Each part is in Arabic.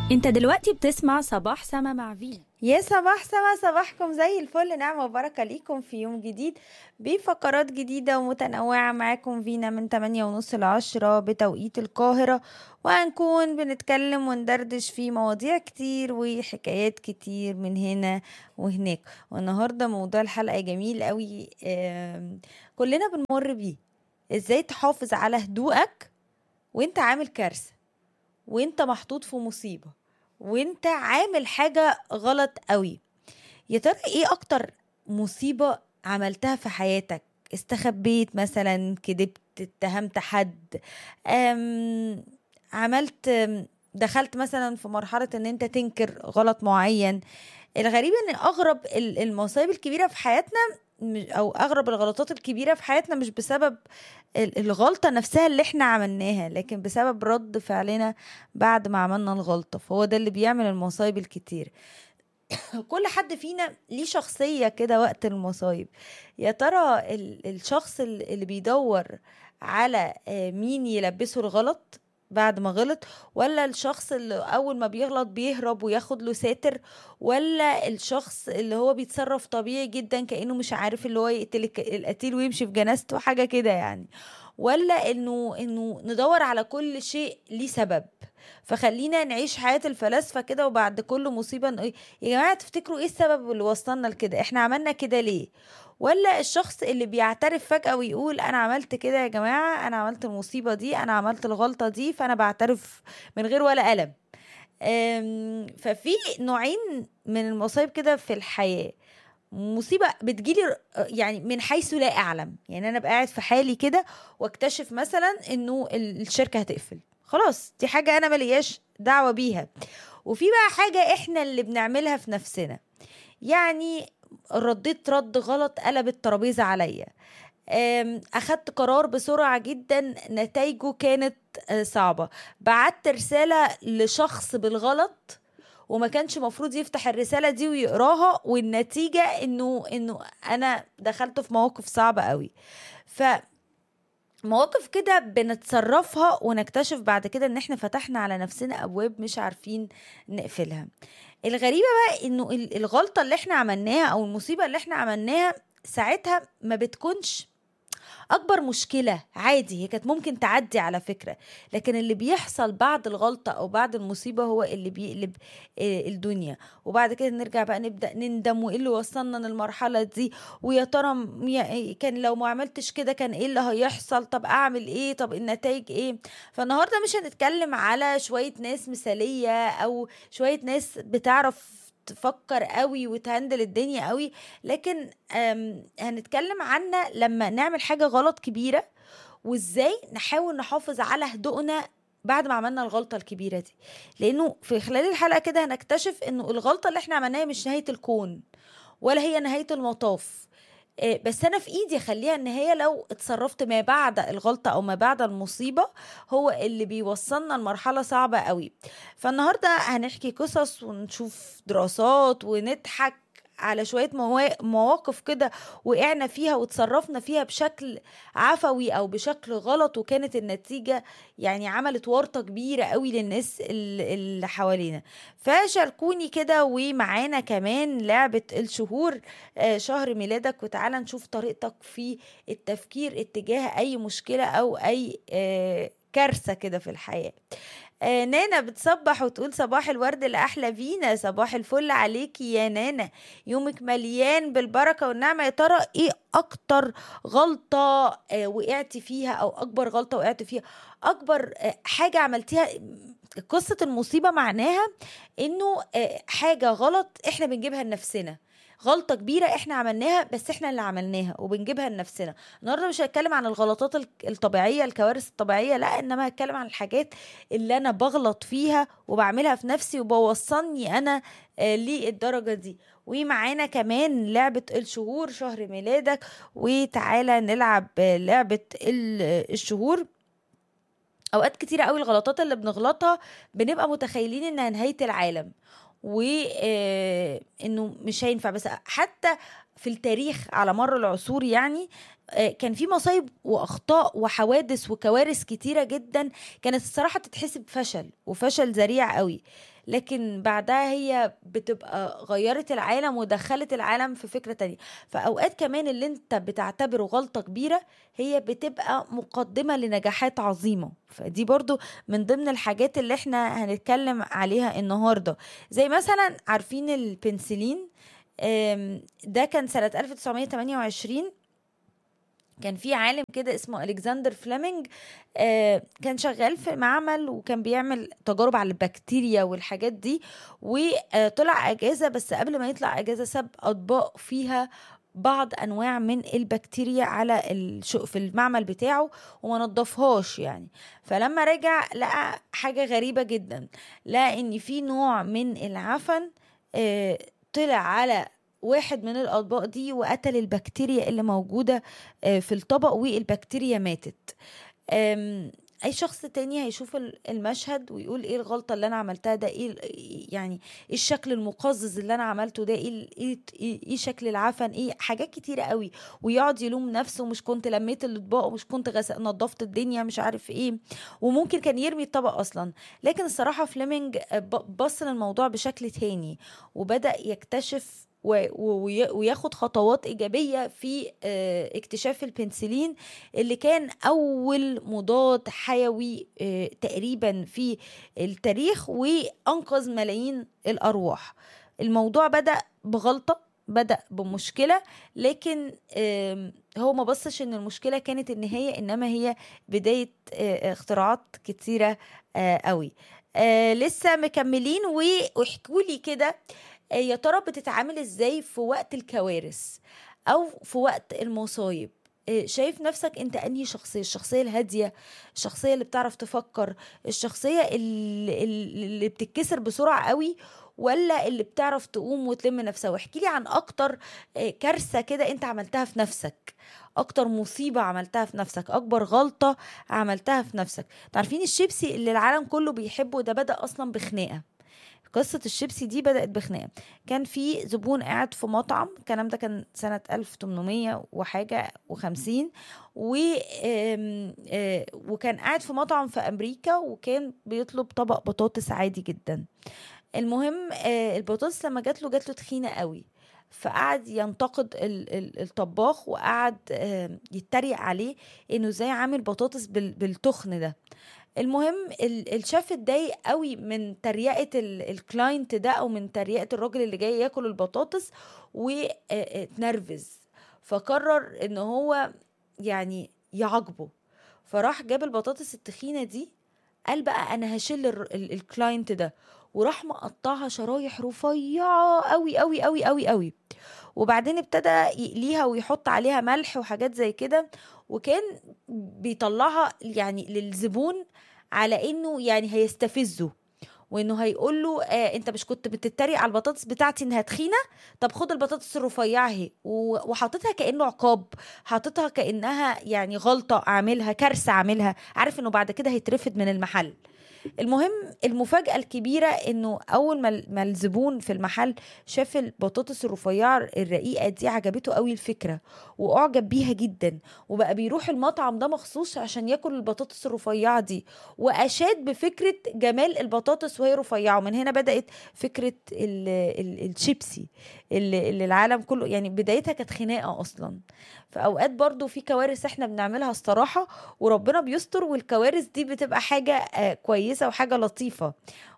انت دلوقتي بتسمع صباح سما مع فينا. يا صباح سما، صباحكم زي الفل، نعمة وبركة ليكم في يوم جديد بفقرات جديدة ومتنوعة. معاكم فينا من 8:30 ل10 بتوقيت القاهرة، وهنكون بنتكلم وندردش في مواضيع كتير وحكايات كتير من هنا وهناك. والنهاردة موضوع الحلقة جميل قوي، كلنا بنمر بيه. ازاي تحافظ على هدوءك وانت عامل كارثة، وانت محطوط في مصيبة، وانت عامل حاجة غلط قوي. يا ترى ايه اكتر مصيبة عملتها في حياتك؟ استخبيت مثلا، كدبت، اتهمت حد، عملت دخلت مثلا في مرحلة ان انت تنكر غلط معين. الغريب ان اغرب المصايب الكبيرة في حياتنا، او اغرب الغلطات الكبيرة في حياتنا مش بسبب الغلطة نفسها اللي احنا عملناها، لكن بسبب رد فعلنا بعد ما عملنا الغلطة. فهو ده اللي بيعمل المصايب الكتير. كل حد فينا ليه شخصية كده وقت المصايب. يا ترى الشخص اللي بيدور على مين يلبسه الغلط بعد ما غلط، ولا الشخص اللي أول ما بيغلط بيهرب وياخد له ساتر، ولا الشخص اللي هو بيتصرف طبيعي جدا كأنه مش عارف اللي هو يقتل القتيل ويمشي في جنازته حاجة كده يعني، ولا انه ندور على كل شيء ليه سبب. فخلينا نعيش حياة الفلاسفة كده، وبعد كل مصيبة نقول يا جماعة تفتكروا ايه السبب اللي وصلنا لكده؟ احنا عملنا كده ليه؟ ولا الشخص اللي بيعترف فجأة ويقول انا عملت كده يا جماعة، انا عملت المصيبة دي، انا عملت الغلطة دي، فانا بعترف من غير ولا قلم. ففي نوعين من المصايب كده في الحياة. مصيبة بتجيلي يعني من حيث لا أعلم، يعني أنا بقى قاعد في حالي كده واكتشف مثلا إنه الشركة هتقفل، خلاص دي حاجة أنا ملياش دعوة بيها. وفي بقى حاجة إحنا اللي بنعملها في نفسنا، يعني رديت رد غلط قلب الترابيزة عليا، أخدت قرار بسرعة جدا نتائجه كانت صعبة، بعت رسالة لشخص بالغلط وما كانش مفروض يفتح الرسالة دي ويقراها، والنتيجة انه انا دخلت في مواقف صعبة قوي. فمواقف كده بنتصرفها ونكتشف بعد كده ان احنا فتحنا على نفسنا ابواب مش عارفين نقفلها. الغريبة بقى انه الغلطة اللي احنا عملناها او المصيبة اللي احنا عملناها ساعتها ما بتكونش اكبر مشكلة، عادي، هي كانت ممكن تعدي على فكرة. لكن اللي بيحصل بعد الغلطة او بعد المصيبة هو اللي بيقلب الدنيا. وبعد كده نرجع بقى نبدأ نندم، وايه اللي وصلنا للمرحلة دي، ويا ترى كان لو ما عملتش كده كان ايه اللي هيحصل، طب اعمل ايه، طب النتائج ايه. فالنهاردة مش هنتكلم على شوية ناس مثالية او شوية ناس بتعرف تفكر قوي وتهندل الدنيا قوي، لكن هنتكلم عننا لما نعمل حاجة غلط كبيرة، وازاي نحاول نحافظ على هدوءنا بعد ما عملنا الغلطة الكبيرة دي. لانه في خلال الحلقة كده هنكتشف انه الغلطة اللي احنا عملناها مش نهاية الكون ولا هي نهاية المطاف. بس انا في ايدي اخليها ان هي لو اتصرفت ما بعد الغلطة او ما بعد المصيبة هو اللي بيوصلنا لمرحلة صعبة قوي. فالنهاردة هنحكي قصص ونشوف دراسات ونضحك على شوية مواقف كده وقعنا فيها وتصرفنا فيها بشكل عفوي او بشكل غلط، وكانت النتيجة يعني عملت ورطة كبيرة قوي للناس اللي حوالينا. فشاركوني كده، ومعانا كمان لعبة الشهور، شهر ميلادك، وتعالى نشوف طريقتك في التفكير اتجاه أي مشكلة أو أي كارثة كده في الحياة. نانا بتصبح وتقول صباح الورد لأحلى فينا، صباح الفل عليكي يا نانا، يومك مليان بالبركة والنعمة. يا ترى ايه أكتر غلطة وقعتي فيها، أو أكبر غلطة وقعت فيها، أكبر حاجة عملتيها؟ قصة المصيبة معناها انه حاجة غلط احنا بنجيبها لنفسنا، غلطة كبيرة احنا عملناها بس احنا اللي عملناها وبنجيبها لنفسنا. النهاردة مش هتكلم عن الغلطات الطبيعية، الكوارث الطبيعية، لا، انما هتكلم عن الحاجات اللي انا بغلط فيها وبعملها في نفسي وبوصلني انا للدرجة دي. ومعانا كمان لعبة الشهور، شهر ميلادك، وتعالى نلعب لعبة الشهور. اوقات كتيرة قوي الغلطات اللي بنغلطها بنبقى متخيلين انها نهاية العالم، وانه مش هينفع. بس حتى في التاريخ على مر العصور يعني كان في مصايب واخطاء وحوادث وكوارث كتيره جدا، كانت الصراحه تتحسب فشل وفشل ذريع قوي، لكن بعدها هي بتبقى غيرت العالم ودخلت العالم في فكره تانية. فاوقات كمان اللي انت بتعتبره غلطه كبيره هي بتبقى مقدمه لنجاحات عظيمه. فدي برضو من ضمن الحاجات اللي احنا هنتكلم عليها النهارده. زي مثلا عارفين البنسلين، ده كان سنة 1928. كان في عالم كده اسمه ألكسندر فليمنج، كان شغال في معمل وكان بيعمل تجارب على البكتيريا والحاجات دي، وطلع أجازة، بس قبل ما يطلع أجازة ساب أطباق فيها بعض أنواع من البكتيريا على في المعمل بتاعه وما نضفهاش يعني. فلما رجع لقى حاجة غريبة جدا، لقى إن في نوع من العفن طلع على واحد من الأطباق دي وقتل البكتيريا اللي موجودة في الطبق، والبكتيريا ماتت. اي شخص تاني هيشوف المشهد ويقول ايه الغلطة اللي انا عملتها ده، ايه يعني ايه الشكل المقزز اللي انا عملته ده، ايه شكل العفن، ايه حاجات كتيرة قوي، ويقعد يلوم نفسه، مش كنت لميت الاطباق، ومش كنت نظفت الدنيا، مش عارف ايه، وممكن كان يرمي الطبق اصلا. لكن الصراحة فليمنج بص للموضوع بشكل تاني، وبدأ يكتشف وياخد خطوات إيجابية في اكتشاف البنسلين، اللي كان أول مضاد حيوي تقريبا في التاريخ، وأنقذ ملايين الأرواح. الموضوع بدأ بغلطة، بدأ بمشكلة، لكن هو ما بصش ان المشكلة كانت النهاية، انما هي بداية اختراعات كتيرة قوي. لسه مكملين، واحكوا لي كده يا ترى بتتعامل ازاي في وقت الكوارث او في وقت المصايب؟ شايف نفسك انت انهي شخصية؟ الشخصية الهادية، الشخصية اللي بتعرف تفكر، الشخصية اللي بتتكسر بسرعة قوي، ولا اللي بتعرف تقوم وتلم نفسها؟ واحكي لي عن اكتر كارثة كده انت عملتها في نفسك، اكتر مصيبة عملتها في نفسك، اكبر غلطة عملتها في نفسك. تعرفين الشيبسي اللي العالم كله بيحبه ده بدأ اصلا بخناقة؟ قصة الشيبسي دي بدأت بخناقة. كان في زبون قاعد في مطعم، الكلام ده كان سنة 1800 وحاجة و50، وكان قاعد في مطعم في أمريكا، وكان بيطلب طبق بطاطس عادي جدا. المهم البطاطس لما جات له تخينة قوي، فقعد ينتقد الطباخ، وقعد يتريق عليه انه ازاي عامل بطاطس بالتخن ده. المهم الشيف اتضايق قوي من تريقة الكلاينت ده، او من تريقة الراجل اللي جاي ياكل البطاطس، واتنرفز، فقرر ان هو يعني يعاقبه. فراح جاب البطاطس التخينة دي، قال بقى انا هشيل الكلاينت ده، وراح مقطعها شرايح رفيعة قوي قوي قوي قوي قوي، وبعدين ابتدى يقليها ويحط عليها ملح وحاجات زي كده، وكان بيطلعها يعني للزبون على انه يعني هيستفزه، وانه هيقول له انت مش كنت بتتريق على البطاطس بتاعتي انها تخينه؟ طب خد البطاطس الرفيعه اهي. وحاططها كانه عقاب، حاططها كانها يعني غلطه اعملها، كارثه اعملها، عارف انه بعد كده هيترفد من المحل. المهم المفاجأة الكبيرة انه اول ما الزبون في المحل شاف البطاطس الرفيعة الرقيقة دي، عجبته قوي الفكرة واعجب بيها جدا، وبقى بيروح المطعم ده مخصوص عشان ياكل البطاطس الرفيعة دي، واشاد بفكرة جمال البطاطس وهي رفيعة. ومن هنا بدأت فكرة الشيبسي اللي العالم كله يعني بدايتها كانت خناقة اصلا. فاوقات برضو في كوارث احنا بنعملها الصراحة وربنا بيستر، والكوارث دي بتبقى حاجة كويسة وحاجة لطيفة.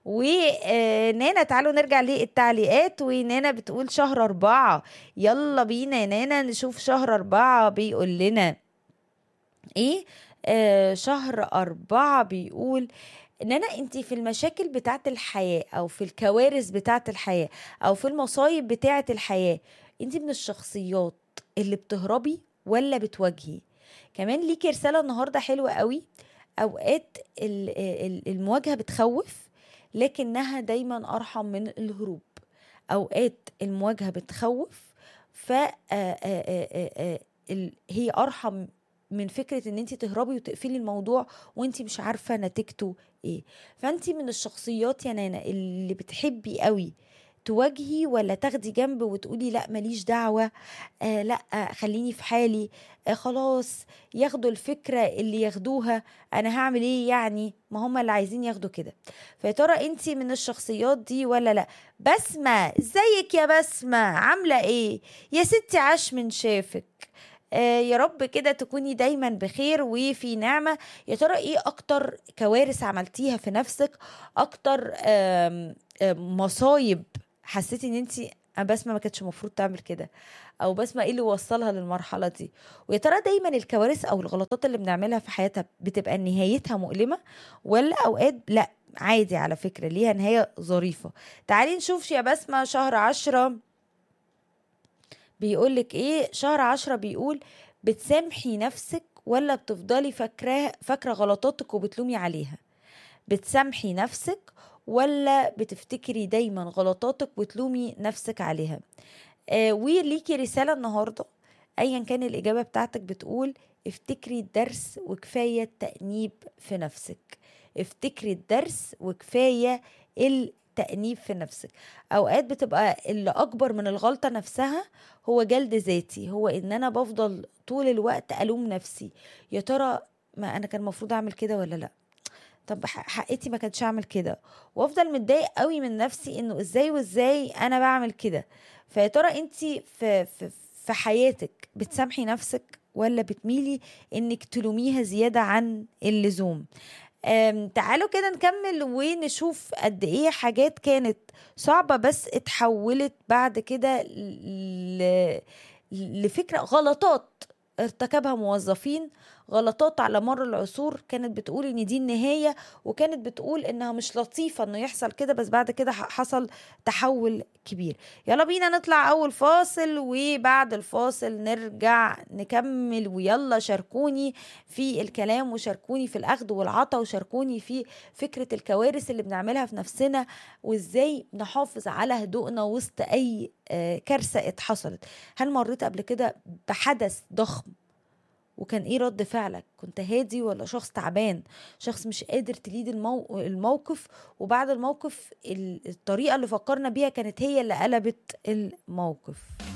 ونانا تعالوا نرجع للتعليقات. ونانا بتقول شهر 4. يلا بينا يا نانا نشوف شهر 4 بيقول لنا ايه. شهر 4 بيقول نانا انتي في المشاكل بتاعت الحياة، او في الكوارث بتاعت الحياة، او في المصايب بتاعت الحياة، انتي من الشخصيات اللي بتهربي ولا بتواجهي؟ كمان ليكي رسالة النهاردة حلوة قوي. اوقات المواجهة بتخوف، لكنها دايما ارحم من الهروب. اوقات المواجهة بتخوف، ف هي ارحم من فكرة ان انت تهربي وتقفلي الموضوع وانت مش عارفة نتيجته ايه. فانت من الشخصيات يا نانا اللي بتحبي قوي تواجهي ولا تاخدي جنب وتقولي لا ماليش دعوة، لا خليني في حالي، خلاص ياخدوا الفكرة اللي ياخدوها، انا هعمل ايه يعني، ما هم اللي عايزين ياخدوا كده. فيا ترى انتي من الشخصيات دي ولا لا؟ بسمة، ازيك يا بسمة، عاملة ايه يا ستي، عاش من شافك. يا رب كده تكوني دايما بخير وفي نعمة. يا ترى ايه اكتر كوارث عملتيها في نفسك، اكتر مصايب حسيتي ان انتي بسمة ما كانتش المفروض تعمل كده، او بسمة ايه اللي وصلها للمرحلة دي؟ ويا ترى دايما الكوارث او الغلطات اللي بنعملها في حياتها بتبقى نهايتها مؤلمة، ولا اوقات لا عادي على فكرة ليها نهاية ظريفة؟ تعالي نشوف يا بسمة شهر 10 بيقولك ايه. شهر 10 بيقول: بتسامحي نفسك ولا بتفضلي فاكرة غلطاتك وبتلومي عليها؟ بتسامحي نفسك ولا بتفتكري دايما غلطاتك وتلومي نفسك عليها؟ وليكي رسالة النهاردة ايا كان الاجابة بتاعتك، بتقول: افتكري الدرس وكفاية التأنيب في نفسك. افتكري الدرس وكفاية التأنيب في نفسك. اوقات بتبقى اللي اكبر من الغلطة نفسها هو جلد ذاتي، هو ان انا بفضل طول الوقت الوم نفسي. يا ترى ما انا كان المفروض اعمل كده ولا لا؟ طب حقيقتي ما كانتش اعمل كده، وافضل متضايق قوي من نفسي انه ازاي انا بعمل كده. فيا ترى انتي في حياتك بتسامحي نفسك ولا بتميلي انك تلوميها زيادة عن اللزوم؟ تعالوا كده نكمل ونشوف قد ايه حاجات كانت صعبة بس اتحولت بعد كده لفكرة غلطات ارتكبها موظفين، غلطات على مر العصور كانت بتقول ان دي النهاية، وكانت بتقول انها مش لطيفة انه يحصل كده، بس بعد كده حصل تحول كبير. يلا بينا نطلع اول فاصل، وبعد الفاصل نرجع نكمل. ويلا شاركوني في الكلام، وشاركوني في الاخذ والعطا، وشاركوني في فكرة الكوارث اللي بنعملها في نفسنا، وازاي نحافظ على هدوءنا وسط اي كارثة اتحصلت. هل مريت قبل كده بحدث ضخم وكان ايه رد فعلك؟ كنت هادي ولا شخص تعبان، شخص مش قادر تليد الموقف، وبعد الموقف الطريقة اللي فكرنا بيها كانت هي اللي قلبت الموقف؟